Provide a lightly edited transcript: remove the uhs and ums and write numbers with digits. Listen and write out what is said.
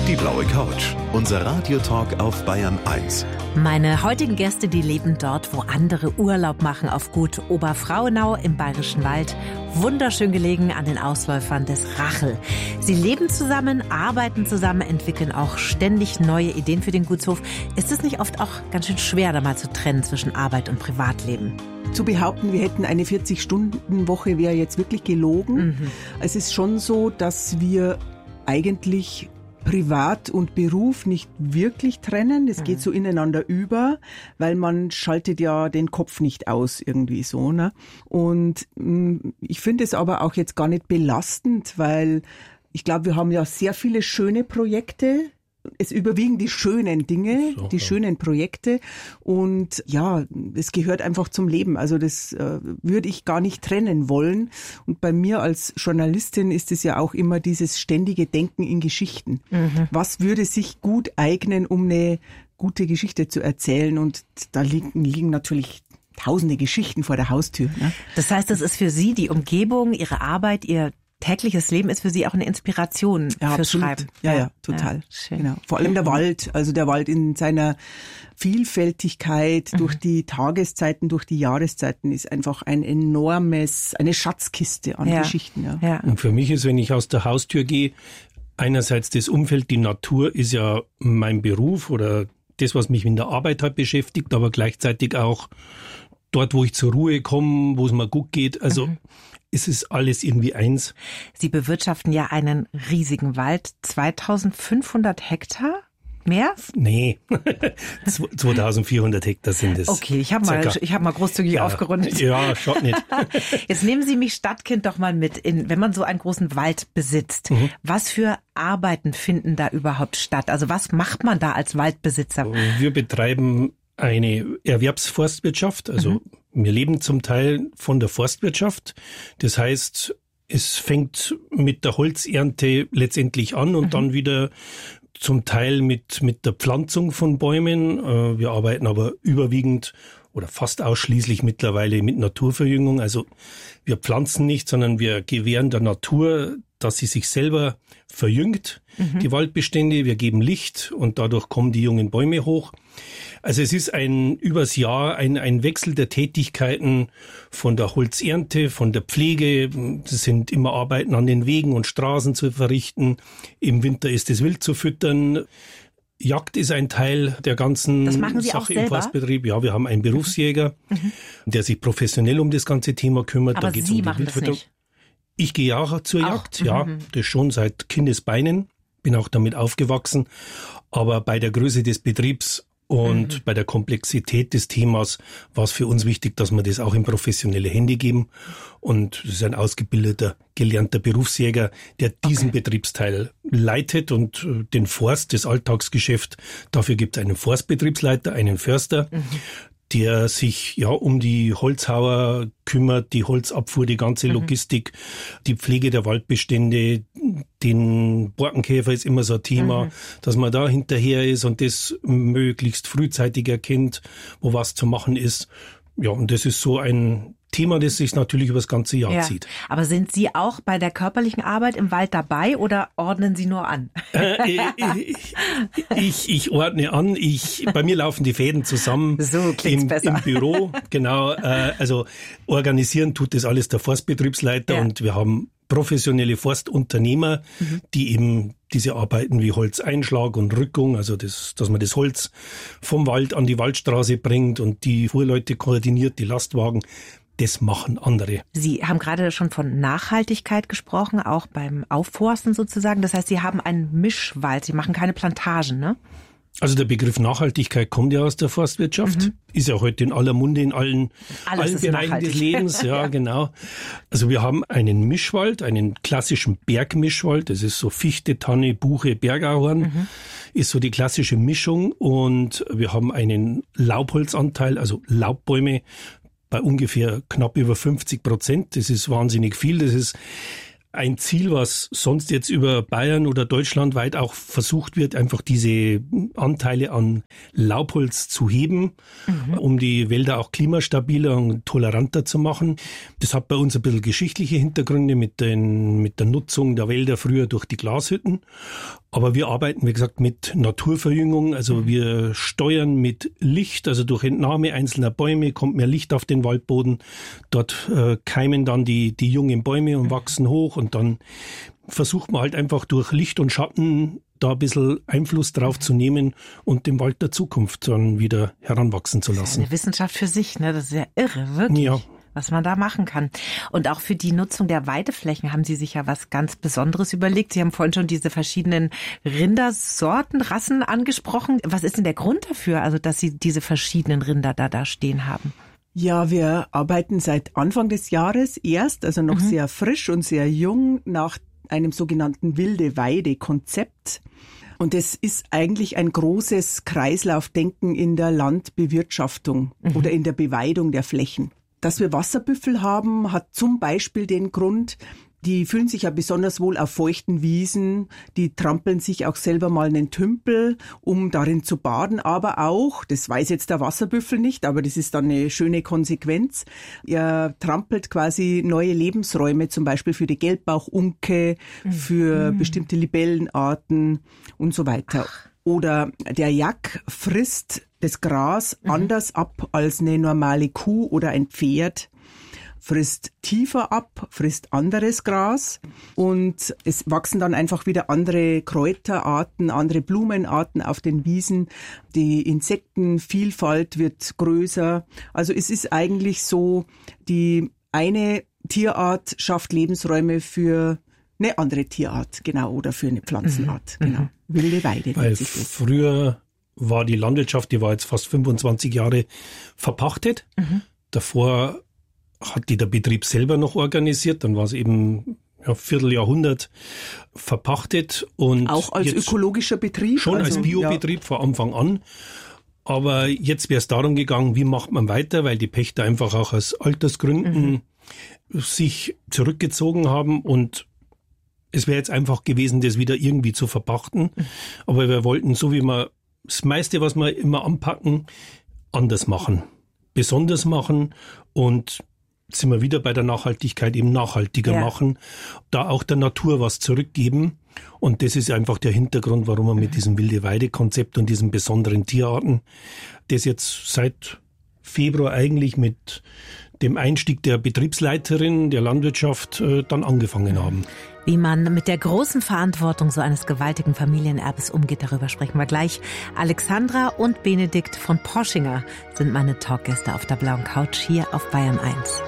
Die blaue Couch, unser Radiotalk auf Bayern 1. Meine heutigen Gäste, die leben dort, wo andere Urlaub machen, auf Gut Oberfrauenau im Bayerischen Wald. Wunderschön gelegen an den Ausläufern des Rachel. Sie leben zusammen, arbeiten zusammen, entwickeln auch ständig neue Ideen für den Gutshof. Ist es nicht oft auch ganz schön schwer, da mal zu trennen zwischen Arbeit und Privatleben? Zu behaupten, wir hätten eine 40-Stunden-Woche, wäre jetzt wirklich gelogen. Es ist schon so, dass wir eigentlich Privat und Beruf nicht wirklich trennen. Das geht so ineinander über, weil man schaltet ja den Kopf nicht aus irgendwie so, ne? Und ich finde es aber auch jetzt gar nicht belastend, weil ich glaube, wir haben ja sehr viele schöne Projekte. Es überwiegen die schönen Dinge, die schönen Projekte und ja, es gehört einfach zum Leben. Also das würde ich gar nicht trennen wollen. Und bei mir als Journalistin ist es ja auch immer dieses ständige Denken in Geschichten. Was würde sich gut eignen, um eine gute Geschichte zu erzählen? Und da liegen natürlich tausende Geschichten vor der Haustür. Ne? Das heißt, das ist für Sie die Umgebung, Ihre Arbeit, Ihr tägliches Leben ist für Sie auch eine Inspiration fürs Schreiben. Ja, total. Ja, genau. Vor allem der Wald, also der Wald in seiner Vielfältigkeit durch die Tageszeiten, durch die Jahreszeiten ist einfach eine Schatzkiste an Geschichten. Ja. Und für mich ist, wenn ich aus der Haustür gehe, einerseits das Umfeld, die Natur ist ja mein Beruf oder das, was mich in der Arbeit halt beschäftigt, aber gleichzeitig auch dort, wo ich zur Ruhe komme, wo es mir gut geht. Also es ist alles irgendwie eins. Sie bewirtschaften ja einen riesigen Wald, 2500 Hektar? Mehr? Nee, 2400 Hektar sind es. Okay, ich hab mal großzügig aufgerundet. Ja, schaut nicht. Jetzt nehmen Sie mich Stadtkind doch mal mit, wenn man so einen großen Wald besitzt. Was für Arbeiten finden da überhaupt statt? Also was macht man da als Waldbesitzer? Wir betreiben eine Erwerbsforstwirtschaft, also wir leben zum Teil von der Forstwirtschaft. Das heißt, es fängt mit der Holzernte letztendlich an und dann wieder zum Teil mit der Pflanzung von Bäumen. Wir arbeiten aber überwiegend oder fast ausschließlich mittlerweile mit Naturverjüngung. Also wir pflanzen nicht, sondern wir gewähren der Natur, dass sie sich selber verjüngt, die Waldbestände. Wir geben Licht und dadurch kommen die jungen Bäume hoch. Also es ist übers Jahr ein Wechsel der Tätigkeiten von der Holzernte, von der Pflege. Das sind immer Arbeiten an den Wegen und Straßen zu verrichten. Im Winter ist es Wild zu füttern. Jagd ist ein Teil der ganzen Sache im Forstbetrieb. Ja, wir haben einen Berufsjäger, der sich professionell um das ganze Thema kümmert. Aber da geht's Sie um die machen das nicht? Ich gehe auch zur Jagd, ja, das schon seit Kindesbeinen. Bin auch damit aufgewachsen. Aber bei der Größe des Betriebs und bei der Komplexität des Themas war es für uns wichtig, dass wir das auch in professionelle Hände geben. Und das ist ein ausgebildeter, gelernter Berufsjäger, der diesen Betriebsteil leitet und den Forst, das Alltagsgeschäft. Dafür gibt es einen Forstbetriebsleiter, einen Förster, der sich um die Holzhauer kümmert, die Holzabfuhr, die ganze Logistik, die Pflege der Waldbestände, den Borkenkäfer ist immer so ein Thema, dass man da hinterher ist und das möglichst frühzeitig erkennt, wo was zu machen ist. Ja, und das ist so ein Thema, das sich natürlich über das ganze Jahr zieht. Aber sind Sie auch bei der körperlichen Arbeit im Wald dabei oder ordnen Sie nur an? Ich ordne an. Bei mir laufen die Fäden zusammen so im Büro. Genau. Also organisieren tut das alles der Forstbetriebsleiter und wir haben professionelle Forstunternehmer, die eben diese Arbeiten wie Holzeinschlag und Rückung, also dass man das Holz vom Wald an die Waldstraße bringt und die Fuhrleute koordiniert, die Lastwagen. Das machen andere. Sie haben gerade schon von Nachhaltigkeit gesprochen, auch beim Aufforsten sozusagen. Das heißt, Sie haben einen Mischwald, Sie machen keine Plantagen, ne? Also der Begriff Nachhaltigkeit kommt ja aus der Forstwirtschaft, ist ja heute in aller Munde, in allen Bereichen des Lebens. Ja, genau. Also wir haben einen Mischwald, einen klassischen Bergmischwald. Das ist so Fichte, Tanne, Buche, Bergahorn, ist so die klassische Mischung. Und wir haben einen Laubholzanteil, also Laubbäume, bei ungefähr knapp über 50%. Das ist wahnsinnig viel. Das ist ein Ziel, was sonst jetzt über Bayern oder deutschlandweit auch versucht wird, einfach diese Anteile an Laubholz zu heben, um die Wälder auch klimastabiler und toleranter zu machen. Das hat bei uns ein bisschen geschichtliche Hintergründe mit der Nutzung der Wälder früher durch die Glashütten. Aber wir arbeiten, wie gesagt, mit Naturverjüngung. Also wir steuern mit Licht, also durch Entnahme einzelner Bäume kommt mehr Licht auf den Waldboden. Dort keimen dann die jungen Bäume und wachsen hoch. Und dann versucht man halt einfach durch Licht und Schatten da ein bisschen Einfluss drauf zu nehmen und den Wald der Zukunft dann wieder heranwachsen zu lassen. Das ist eine Wissenschaft für sich, ne? Das ist ja irre, wirklich. Ja. Was man da machen kann. Und auch für die Nutzung der Weideflächen haben Sie sich ja was ganz Besonderes überlegt. Sie haben vorhin schon diese verschiedenen Rindersorten, Rassen angesprochen. Was ist denn der Grund dafür, also dass Sie diese verschiedenen Rinder da stehen haben? Ja, wir arbeiten seit Anfang des Jahres erst, also noch sehr frisch und sehr jung, nach einem sogenannten Wilde-Weide-Konzept. Und es ist eigentlich ein großes Kreislaufdenken in der Landbewirtschaftung oder in der Beweidung der Flächen. Dass wir Wasserbüffel haben, hat zum Beispiel den Grund, die fühlen sich ja besonders wohl auf feuchten Wiesen, die trampeln sich auch selber mal einen Tümpel, um darin zu baden, aber auch, das weiß jetzt der Wasserbüffel nicht, aber das ist dann eine schöne Konsequenz, er trampelt quasi neue Lebensräume, zum Beispiel für die Gelbbauchunke, für bestimmte Libellenarten und so weiter. Oder der Jack frisst das Gras anders ab als eine normale Kuh oder ein Pferd, frisst tiefer ab, frisst anderes Gras und es wachsen dann einfach wieder andere Kräuterarten, andere Blumenarten auf den Wiesen. Die Insektenvielfalt wird größer. Also es ist eigentlich so, die eine Tierart schafft Lebensräume für eine andere Tierart, genau, oder für eine Pflanzenart, genau. Wilde Weide. Weil früher war die Landwirtschaft, die war jetzt fast 25 Jahre verpachtet. Davor hat die der Betrieb selber noch organisiert, dann war es eben Vierteljahrhundert verpachtet. Und auch als ökologischer Betrieb? Schon als Biobetrieb von Anfang an. Aber jetzt wäre es darum gegangen, wie macht man weiter, weil die Pächter einfach auch aus Altersgründen sich zurückgezogen haben und es wäre jetzt einfach gewesen, das wieder irgendwie zu verpachten. Aber wir wollten, so wie wir das meiste, was wir immer anpacken, anders machen. Besonders machen und sind wir wieder bei der Nachhaltigkeit, eben nachhaltiger machen. Da auch der Natur was zurückgeben. Und das ist einfach der Hintergrund, warum wir mit diesem Wilde-Weide-Konzept und diesen besonderen Tierarten, das jetzt seit Februar eigentlich mit dem Einstieg der Betriebsleiterin der Landwirtschaft dann angefangen haben. Wie man mit der großen Verantwortung so eines gewaltigen Familienerbes umgeht, darüber sprechen wir gleich. Alexandra und Benedikt von Poschinger sind meine Talkgäste auf der blauen Couch hier auf Bayern 1.